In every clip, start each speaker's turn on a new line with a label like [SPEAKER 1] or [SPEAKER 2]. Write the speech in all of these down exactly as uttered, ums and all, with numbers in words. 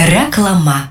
[SPEAKER 1] Reklama.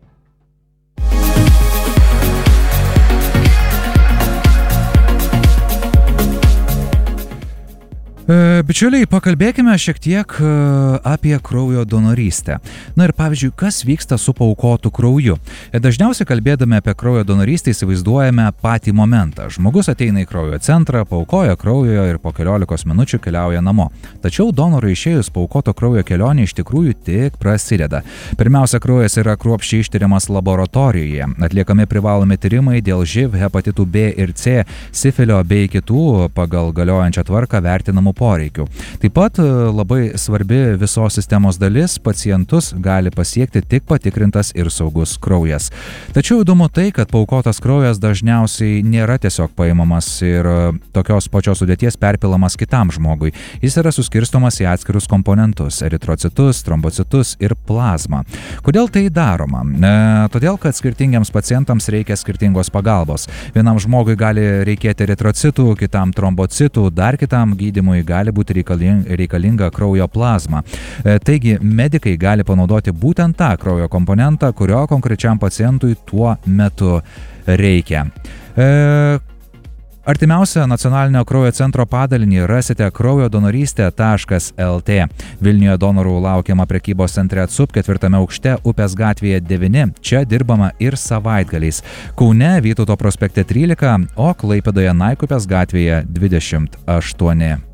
[SPEAKER 2] Bičiuliai, pakalbėkime šiek tiek apie kraujo donorystę. Na ir pavyzdžiui, kas vyksta su paaukotu krauju? Dažniausiai kalbėdami apie kraujo donorystę įsivaizduojame patį momentą. Žmogus ateina į kraujo centrą, paaukoja kraujo ir po keliolikos minučių keliauja namo. Tačiau donorui išėjus paaukoto kraujo kelionė iš tikrųjų tik prasideda. Pirmiausia, kraujas yra kruopščiai ištiriamas laboratorijoje. Atliekami privalomi tyrimai dėl živ, hepatitų B ir C, sifilio bei kitų pagal galiojančią tvarką vertinamų poreikių. Taip pat labai svarbi visos sistemos dalis - pacientus gali pasiekti tik patikrintas ir saugus kraujas. Tačiau įdomu tai, kad paaukotas kraujas dažniausiai nėra tiesiog paimamas ir tokios pačios sudėties perpilamas kitam žmogui. Jis yra suskirstomas į atskirus komponentus - eritrocitus, trombocitus ir plazmą. Kodėl tai daroma? E, todėl, kad skirtingiams pacientams reikia skirtingos pagalbos. Vienam žmogui gali reikėti eritrocitų, kitam trombocitų, dar kitam gydymui gali būti reikalinga, reikalinga kraujo plazma. E, taigi, medikai gali panaudoti būtent tą kraujo komponentą, kurio konkrečiam pacientui tuo metu reikia. E, Artimiausią nacionalinio kraujo centro padalinį rasite kraujo donorystė taškas el tė. Vilniuje donorų laukiama prekybos centre Atsup ketvirtame aukšte Upės gatvėje devyni. Čia dirbama ir savaitgaliais. Kaune Vytauto prospekte trylika, o Klaipėdoje Naikupės gatvėje dvidešimt aštuoni.